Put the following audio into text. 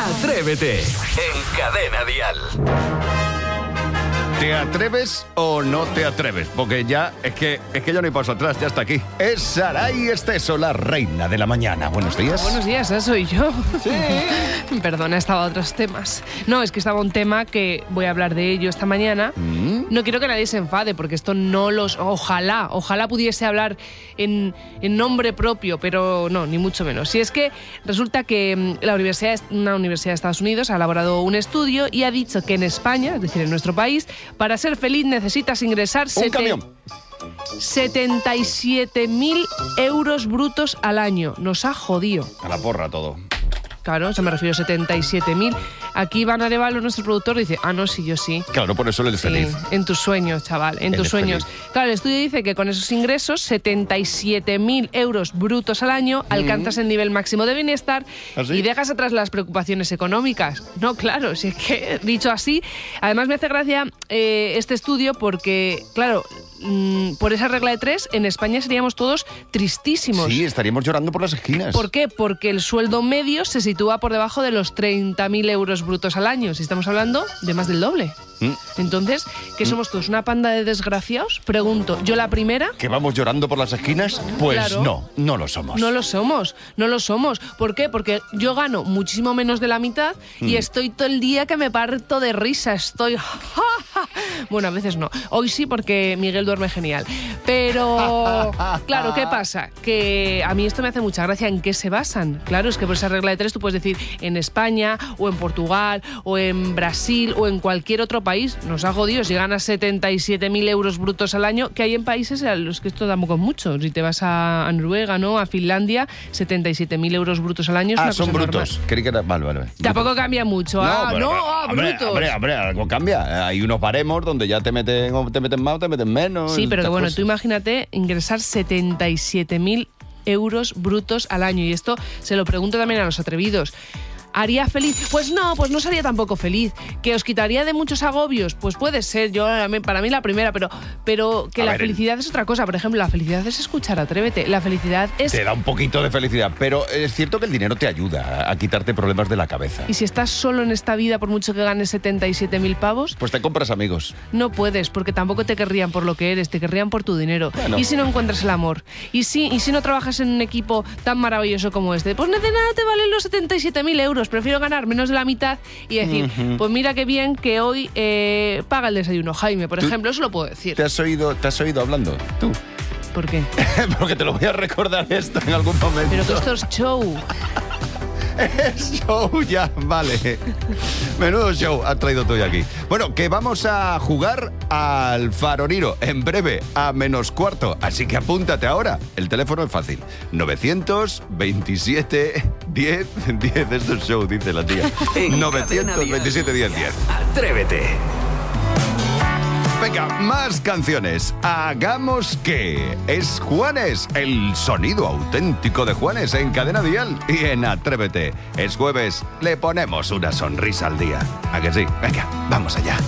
Atrévete en Cadena Dial. ¿Te atreves o no te atreves? Porque ya es que yo no hay paso atrás, ya está aquí. Es Saray Esteso, la reina de la mañana. Buenos días. Buenos días, esa soy yo. Sí. Perdona, estaba otros temas. No, es que estaba un tema que voy a hablar de ello esta mañana. No quiero que nadie se enfade, porque esto no los... Ojalá pudiese hablar en nombre propio, pero no, ni mucho menos. Si es que resulta que una universidad de Estados Unidos ha elaborado un estudio y ha dicho que en España, es decir, en nuestro país, para ser feliz necesitas ingresar 77.000 euros brutos al año. Nos ha jodido. A la porra todo. Claro, me refiero a 77.000. Aquí Iván Arevalo, nuestro productor, dice, no, sí, yo sí. Claro, por eso él es feliz. En tus sueños, chaval, en tus sueños. Feliz. Claro, el estudio dice que con esos ingresos, 77.000 euros brutos al año, alcanzas el nivel máximo de bienestar. ¿Así? Y dejas atrás las preocupaciones económicas. No, claro, si es que, dicho así, además me hace gracia este estudio porque, claro, por esa regla de 3, en España seríamos todos tristísimos. Sí, estaríamos llorando por las esquinas. ¿Por qué? Porque el sueldo medio se sitúa por debajo de los 30.000 euros brutos al año. Si estamos hablando de más del doble. Entonces, ¿qué somos todos? ¿Una panda de desgraciados? Pregunto, ¿yo la primera? ¿Que vamos llorando por las esquinas? Pues claro. No lo somos. No lo somos. ¿Por qué? Porque yo gano muchísimo menos de la mitad y estoy todo el día que me parto de risa. Estoy... Bueno, a veces no. Hoy sí, porque Miguel duerme genial. Pero, claro, ¿qué pasa? Que a mí esto me hace mucha gracia. ¿En qué se basan? Claro, es que por esa regla de 3 tú puedes decir en España, o en Portugal, o en Brasil, o en cualquier otro país. Nos ha jodido. Si ganas 77.000 euros brutos al año, que hay en países a los que esto tampoco es mucho. Si te vas a Noruega, ¿no? A Finlandia, 77.000 euros brutos al año es una cosa son brutos. normal. Creí que era... Vale. Tampoco cambia mucho. Brutos. Hombre, algo cambia. Hay unos baremos donde ya te meten más o te meten menos. Sí, pero que bueno, tú imagínate ingresar 77.000 euros brutos al año. Y esto se lo pregunto también a los atrevidos. ¿Haría feliz? Pues no sería tampoco feliz. ¿Que os quitaría de muchos agobios? Pues puede ser, para mí la primera, pero que la felicidad es otra cosa. Por ejemplo, la felicidad es escuchar Atrévete. La felicidad es... Te da un poquito de felicidad, pero es cierto que el dinero te ayuda a quitarte problemas de la cabeza. ¿Y si estás solo en esta vida, por mucho que ganes 77.000 pavos? Pues te compras amigos. No puedes, porque tampoco te querrían por lo que eres, te querrían por tu dinero. Bueno. ¿Y si no encuentras el amor? ¿Y si no trabajas en un equipo tan maravilloso como este? Pues de nada te valen los 77.000 euros. Prefiero ganar menos de la mitad y decir, pues mira qué bien que hoy paga el desayuno Jaime, por ejemplo, eso lo puedo decir. ¿Te has oído hablando? ¿Tú? ¿Por qué? Porque te lo voy a recordar esto en algún momento. Pero que esto es show. Es show ya, vale. Menudo show has traído tú hoy aquí. Bueno, que vamos a jugar al Faroriro en breve, a -4. Así que apúntate ahora. El teléfono es fácil. 927 10 10. Esto es show, dice la tía. 927 10 10. Atrévete. Venga, más canciones. Hagamos que es Juanes, el sonido auténtico de Juanes en Cadena Dial y en Atrévete. Es jueves, le ponemos una sonrisa al día. ¿A que sí? Venga, vamos allá.